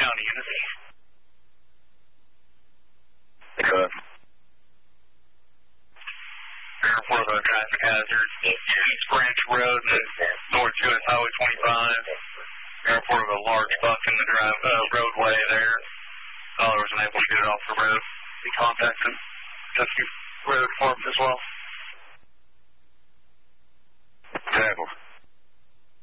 County unit. Good. Report of a traffic hazard. East Branch Road, North US Highway 25. Report of a large buck in the roadway there. Caller was unable to get it off the road. He contacted Kentucky Road Department as well. Tackle.